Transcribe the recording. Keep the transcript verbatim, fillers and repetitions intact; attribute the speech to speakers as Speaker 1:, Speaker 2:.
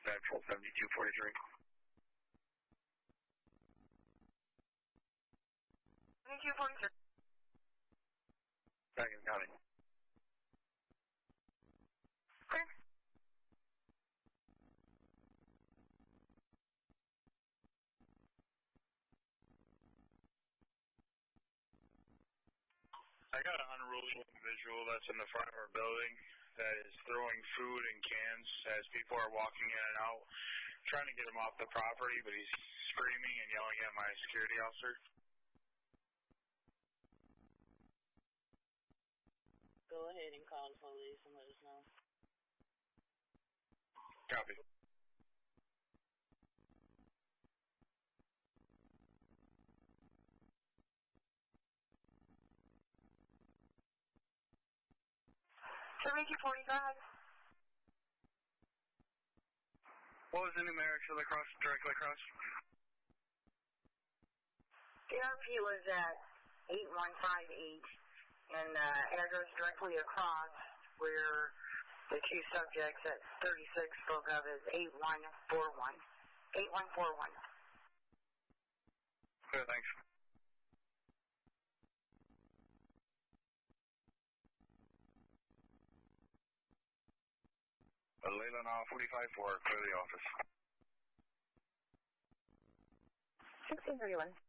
Speaker 1: Central seventy-two forty-three.
Speaker 2: seventy-two forty-three.
Speaker 1: Second County.
Speaker 2: Clear.
Speaker 1: I got an unruly individual that's in the front of our building that is throwing food in cans as people are walking in and out, trying to get him off the property, but he's screaming and yelling at my security officer.
Speaker 3: Go ahead and call the police and let us know.
Speaker 1: Copy.
Speaker 2: seventy-two forty-five.
Speaker 1: What was the numeric for the cross, directly across?
Speaker 2: The R P was at eight one five eight, and the uh, address directly across where the two subjects at thirty-six spoke of is eight one four one. eight one four one.
Speaker 1: Good, thanks. Leland off forty-five four, clear the office.
Speaker 2: sixteen thirty-one.